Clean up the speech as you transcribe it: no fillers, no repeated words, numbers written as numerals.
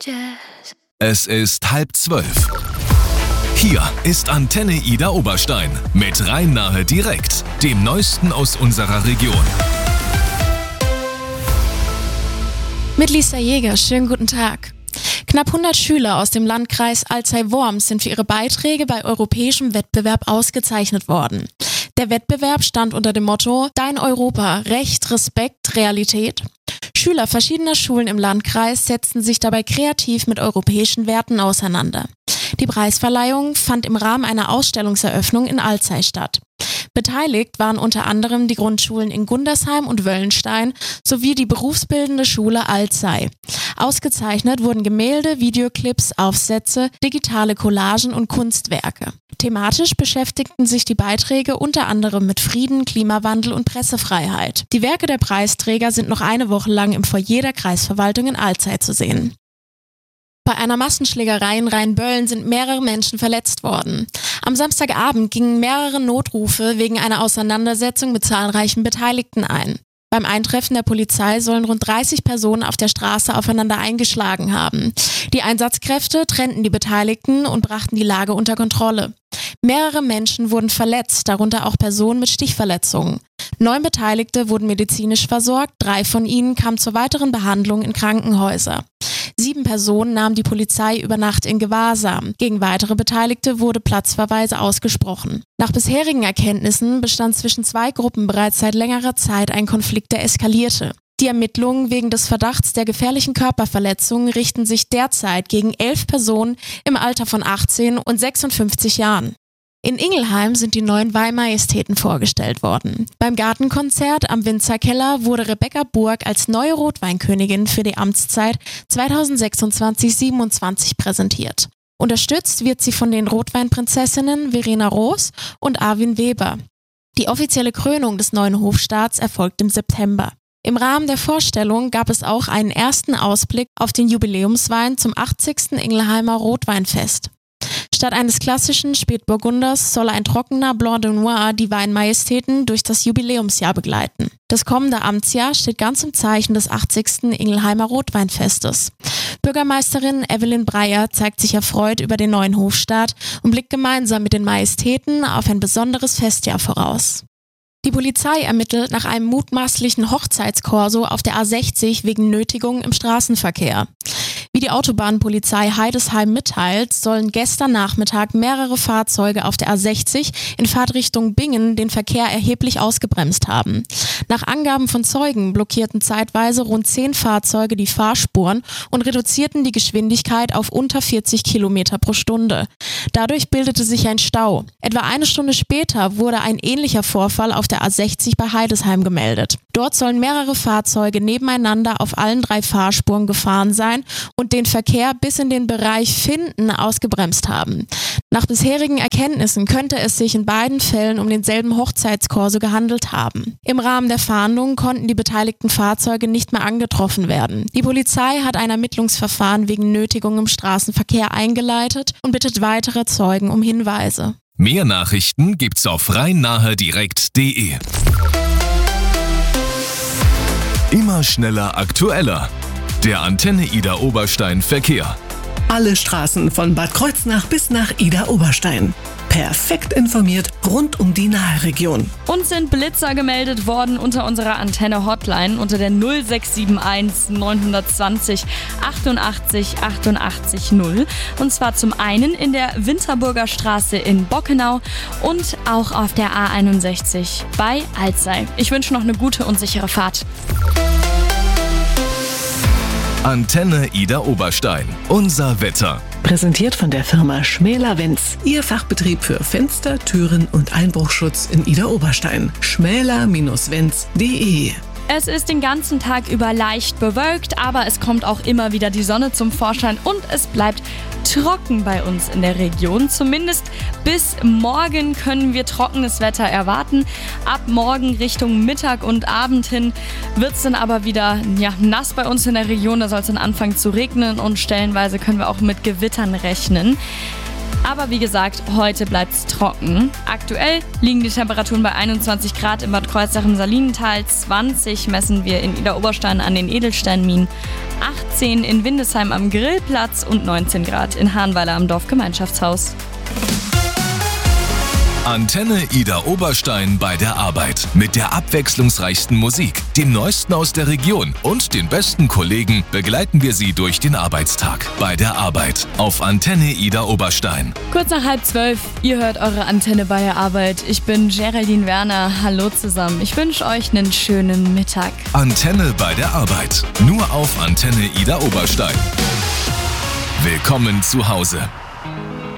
Es ist 11:30. Hier ist Antenne Ida Oberstein mit Rhein-Nahe direkt, dem Neuesten aus unserer Region. Mit Lisa Jäger, schönen guten Tag. Knapp 100 Schüler aus dem Landkreis Alzey-Worms sind für ihre Beiträge bei europäischem Wettbewerb ausgezeichnet worden. Der Wettbewerb stand unter dem Motto Dein Europa, Recht, Respekt, Realität. Schüler verschiedener Schulen im Landkreis setzten sich dabei kreativ mit europäischen Werten auseinander. Die Preisverleihung fand im Rahmen einer Ausstellungseröffnung in Alzey statt. Beteiligt waren unter anderem die Grundschulen in Gundersheim und Wöllenstein sowie die berufsbildende Schule Alzey. Ausgezeichnet wurden Gemälde, Videoclips, Aufsätze, digitale Collagen und Kunstwerke. Thematisch beschäftigten sich die Beiträge unter anderem mit Frieden, Klimawandel und Pressefreiheit. Die Werke der Preisträger sind noch eine Woche lang im Foyer der Kreisverwaltung in Alzey zu sehen. Bei einer Massenschlägerei in Rheinböllen sind mehrere Menschen verletzt worden. Am Samstagabend gingen mehrere Notrufe wegen einer Auseinandersetzung mit zahlreichen Beteiligten ein. Beim Eintreffen der Polizei sollen rund 30 Personen auf der Straße aufeinander eingeschlagen haben. Die Einsatzkräfte trennten die Beteiligten und brachten die Lage unter Kontrolle. Mehrere Menschen wurden verletzt, darunter auch Personen mit Stichverletzungen. 9 Beteiligte wurden medizinisch versorgt, 3 von ihnen kamen zur weiteren Behandlung in Krankenhäuser. 7 Personen nahm die Polizei über Nacht in Gewahrsam. Gegen weitere Beteiligte wurde Platzverweise ausgesprochen. Nach bisherigen Erkenntnissen bestand zwischen 2 Gruppen bereits seit längerer Zeit ein Konflikt, der eskalierte. Die Ermittlungen wegen des Verdachts der gefährlichen Körperverletzung richten sich derzeit gegen 11 Personen im Alter von 18 und 56 Jahren. In Ingelheim sind die neuen Weihmajestäten vorgestellt worden. Beim Gartenkonzert am Winzerkeller wurde Rebecca Burg als neue Rotweinkönigin für die Amtszeit 2026-27 präsentiert. Unterstützt wird sie von den Rotweinprinzessinnen Verena Roos und Arwin Weber. Die offizielle Krönung des neuen Hofstaats erfolgt im September. Im Rahmen der Vorstellung gab es auch einen ersten Ausblick auf den Jubiläumswein zum 80. Ingelheimer Rotweinfest. Statt eines klassischen Spätburgunders soll ein trockener Blanc de Noir die Weinmajestäten durch das Jubiläumsjahr begleiten. Das kommende Amtsjahr steht ganz im Zeichen des 80. Ingelheimer Rotweinfestes. Bürgermeisterin Evelyn Breyer zeigt sich erfreut über den neuen Hofstaat und blickt gemeinsam mit den Majestäten auf ein besonderes Festjahr voraus. Die Polizei ermittelt nach einem mutmaßlichen Hochzeitskorso auf der A60 wegen Nötigung im Straßenverkehr. Wie die Autobahnpolizei Heidesheim mitteilt, sollen gestern Nachmittag mehrere Fahrzeuge auf der A60 in Fahrtrichtung Bingen den Verkehr erheblich ausgebremst haben. Nach Angaben von Zeugen blockierten zeitweise rund 10 Fahrzeuge die Fahrspuren und reduzierten die Geschwindigkeit auf unter 40 Kilometer pro Stunde. Dadurch bildete sich ein Stau. Etwa eine Stunde später wurde ein ähnlicher Vorfall auf der A60 bei Heidesheim gemeldet. Dort sollen mehrere Fahrzeuge nebeneinander auf allen 3 Fahrspuren gefahren sein und den Verkehr bis in den Bereich Finden ausgebremst haben. Nach bisherigen Erkenntnissen könnte es sich in beiden Fällen um denselben Hochzeitskorso gehandelt haben. Im Rahmen der Fahndung konnten die beteiligten Fahrzeuge nicht mehr angetroffen werden. Die Polizei hat ein Ermittlungsverfahren wegen Nötigung im Straßenverkehr eingeleitet und bittet weitere Zeugen um Hinweise. Mehr Nachrichten gibt's auf rhein-nahe-direkt.de. Immer schneller, aktueller. Der Antenne Ida Oberstein Verkehr. Alle Straßen von Bad Kreuznach bis nach Ida Oberstein. Perfekt informiert rund um die Nahe-Region. Uns sind Blitzer gemeldet worden unter unserer Antenne-Hotline unter der 0671 920 88 88 0. Und zwar zum einen in der Winterburger Straße in Bockenau und auch auf der A61 bei Alzey. Ich wünsche noch eine gute und sichere Fahrt. Antenne Ida Oberstein. Unser Wetter. Präsentiert von der Firma Schmäler-Wenz. Ihr Fachbetrieb für Fenster, Türen und Einbruchschutz in Ida Oberstein. schmäler-wenz.de. Es ist den ganzen Tag über leicht bewölkt, aber es kommt auch immer wieder die Sonne zum Vorschein und es bleibt trocken bei uns in der Region. Zumindest bis morgen können wir trockenes Wetter erwarten. Ab morgen Richtung Mittag und Abend hin wird es dann aber wieder nass bei uns in der Region. Da soll es dann anfangen zu regnen und stellenweise können wir auch mit Gewittern rechnen. Aber wie gesagt, heute bleibt es trocken. Aktuell liegen die Temperaturen bei 21 Grad in Bad Kreuznach im Salinental, 20 messen wir in Idar-Oberstein an den Edelsteinminen, 18 in Windesheim am Grillplatz und 19 Grad in Hahnweiler am Dorfgemeinschaftshaus. Antenne Idar-Oberstein bei der Arbeit. Mit der abwechslungsreichsten Musik, dem Neuesten aus der Region und den besten Kollegen begleiten wir Sie durch den Arbeitstag. Bei der Arbeit auf Antenne Idar-Oberstein. Kurz nach 11:30, ihr hört eure Antenne bei der Arbeit. Ich bin Geraldine Werner. Hallo zusammen. Ich wünsche euch einen schönen Mittag. Antenne bei der Arbeit. Nur auf Antenne Idar-Oberstein. Willkommen zu Hause.